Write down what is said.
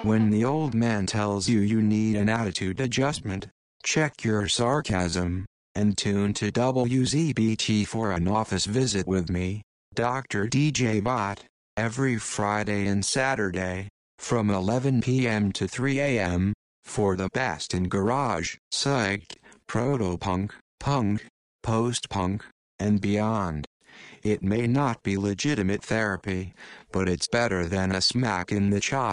When the old man tells you you need an attitude adjustment, check your sarcasm, and tune to WZBT for an office visit with me, Dr. DJ Bot, every Friday and Saturday, from 11 p.m. to 3 a.m., for the best in garage, psych, proto-punk, punk, post-punk, and beyond. It may not be legitimate therapy, but it's better than a smack in the chops.